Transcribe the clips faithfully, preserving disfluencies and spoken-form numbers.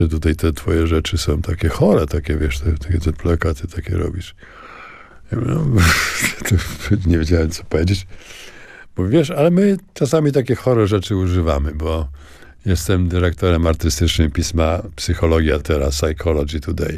że tutaj te twoje rzeczy są takie chore, takie, wiesz, te, takie te plakaty takie robisz. Ja mówię, no, nie wiedziałem, co powiedzieć. Bo wiesz, ale my czasami takie chore rzeczy używamy, bo jestem dyrektorem artystycznym pisma Psychologia Teraz, Psychology Today.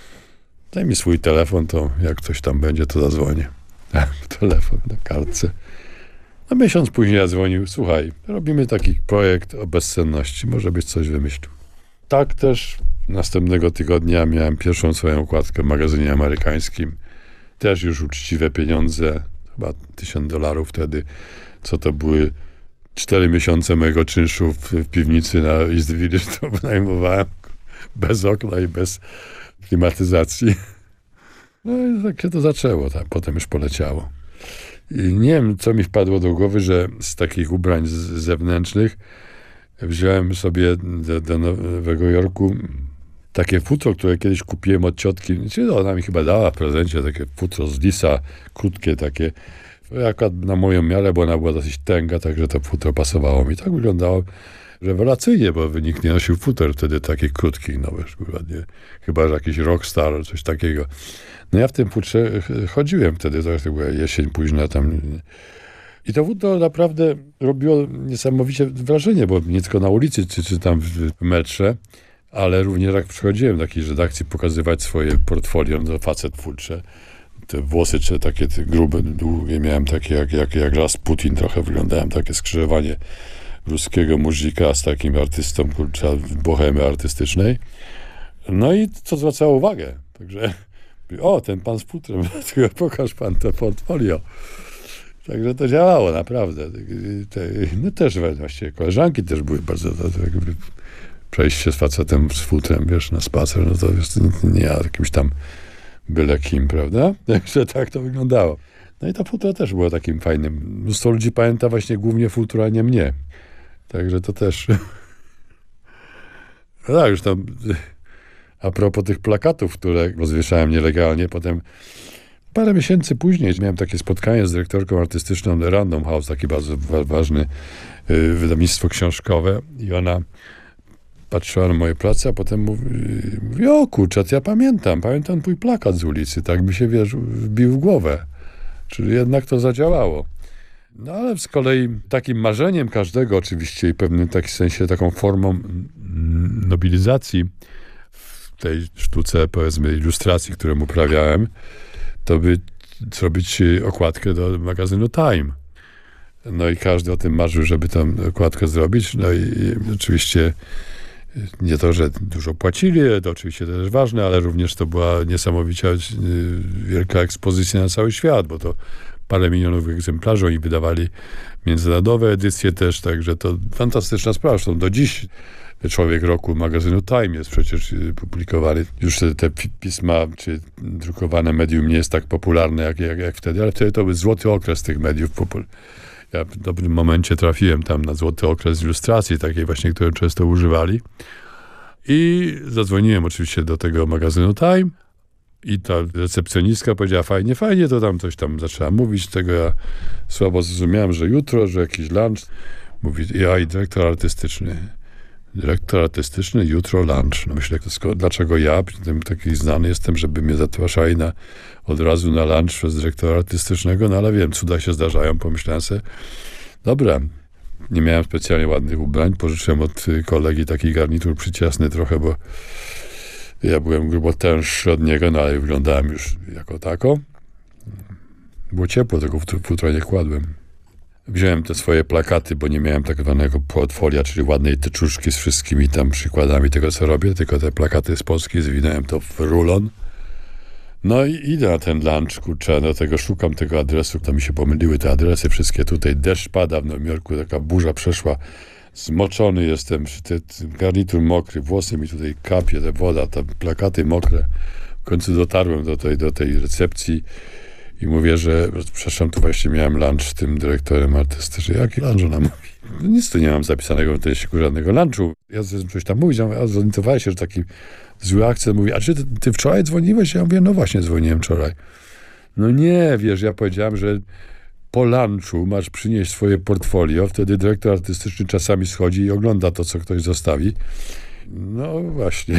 Daj mi swój telefon, to jak coś tam będzie, to zadzwonię. Telefon na kartce. A miesiąc później ja dzwonił, słuchaj, robimy taki projekt o bezsenności, może byś coś wymyślił. Tak też następnego tygodnia miałem pierwszą swoją okładkę w magazynie amerykańskim. Też już uczciwe pieniądze, chyba tysiąc dolarów wtedy, co to były cztery miesiące mojego czynszu w, w piwnicy na East Village, to wynajmowałem bez okna i bez klimatyzacji. No i tak się to zaczęło, tak, potem już poleciało. I nie wiem, co mi wpadło do głowy, że z takich ubrań z, zewnętrznych wziąłem sobie do, do Nowego Jorku takie futro, które kiedyś kupiłem od ciotki. Czyli ona mi chyba dała w prezencie takie futro z lisa, krótkie takie. Akurat na moją miarę, bo ona była dosyć tęga, także to futro pasowało mi. Tak wyglądało rewelacyjnie, bo nikt nie nosił futer wtedy takich krótkich, no wiesz, ładnie, chyba że jakiś rockstar, coś takiego. No ja w tym futrze chodziłem wtedy, to była jesień późna tam. I to futro naprawdę robiło niesamowicie wrażenie, bo nie tylko na ulicy, czy, czy tam w metrze, ale również jak przychodziłem do jakiejś redakcji pokazywać swoje portfolio, no facet w futrze. Te włosy, czy takie te grube, długie miałem takie jak, jak, jak Rasputin, trochę wyglądałem, takie skrzyżowanie ruskiego muzika z takim artystą, kurczę, bohemy artystycznej. No i to zwracało uwagę. Także, o, ten pan z futrem, pokaż pan to portfolio. Także to działało, naprawdę. Te, no też właściwie koleżanki też były bardzo, to, to jakby przejście z facetem z futrem, wiesz, na spacer, no to wiesz, nie ja jakimś tam byle kim, prawda? Także tak to wyglądało. No i to futro też było takim fajnym. Mnóstwo ludzi pamięta właśnie głównie futro, a nie mnie. Także to też... No tak, już tam a propos tych plakatów, które rozwieszałem nielegalnie, potem parę miesięcy później miałem takie spotkanie z dyrektorką artystyczną The Random House, taki bardzo wa- ważny y, wydawnictwo książkowe i ona patrzyła na moje prace, a potem mówi, mówi o kurczę, ja pamiętam, pamiętam twój plakat z ulicy, tak mi się, wiesz, wbił w głowę. Czyli jednak to zadziałało. No ale z kolei takim marzeniem każdego oczywiście i pewnym takim sensie taką formą nobilizacji w tej sztuce, powiedzmy, ilustracji, którą uprawiałem, to by zrobić okładkę do magazynu Time. No i każdy o tym marzył, żeby tę okładkę zrobić. No i, i oczywiście nie to, że dużo płacili, to oczywiście też ważne, ale również to była niesamowicie wielka ekspozycja na cały świat, bo to parę milionów egzemplarzy oni wydawali międzynarodowe edycje też, także to fantastyczna sprawa. Zresztą do dziś Człowiek Roku magazynu Time jest przecież publikowany. Już te pisma, czy drukowane medium nie jest tak popularne jak, jak, jak wtedy, ale wtedy to był złoty okres tych mediów. Ja w dobrym momencie trafiłem tam na złoty okres ilustracji, takiej właśnie, którą często używali. I zadzwoniłem oczywiście do tego magazynu Time i ta recepcjonistka powiedziała, fajnie, fajnie, to tam coś tam zaczęła mówić. Tego ja słabo zrozumiałem, że jutro, że jakiś lunch. Mówi, ja i dyrektor artystyczny. Dyrektor artystyczny, jutro lunch. No myślę, to dlaczego ja, tym taki znany jestem, żeby mnie zapraszali na, od razu na lunch przez dyrektora artystycznego, no ale wiem, cuda się zdarzają, pomyślałem sobie, dobra, nie miałem specjalnie ładnych ubrań, pożyczyłem od kolegi taki garnitur przyciasny trochę, bo ja byłem grubo tęższy od niego, no ale wyglądałem już jako tako. Było ciepło, tego futra nie kładłem. Wziąłem te swoje plakaty, bo nie miałem tak zwanego portfolia, czyli ładnej teczuszki z wszystkimi tam przykładami tego, co robię, tylko te plakaty z Polski, zwinąłem to w rulon. No i idę na ten lunch, kurczę, do tego szukam tego adresu, to mi się pomyliły te adresy wszystkie tutaj, deszcz pada w Nowym Jorku, taka burza przeszła, zmoczony jestem, ten garnitur mokry, włosy mi tutaj kapie, ta woda, te plakaty mokre. W końcu dotarłem do tej, do tej recepcji i mówię, że przepraszam, tu właśnie miałem lunch z tym dyrektorem artystycznym. Jaki lunch? Ona mówi, no nic tu nie mam zapisanego w teściku żadnego lunchu. Ja coś tam mówić, a zorientowałem się, że taki zły akcent. Mówi, a czy ty, ty wczoraj dzwoniłeś? Ja mówię, no właśnie dzwoniłem wczoraj. No nie, wiesz, ja powiedziałem, że po lunchu masz przynieść swoje portfolio, wtedy dyrektor artystyczny czasami schodzi i ogląda to, co ktoś zostawi. No właśnie.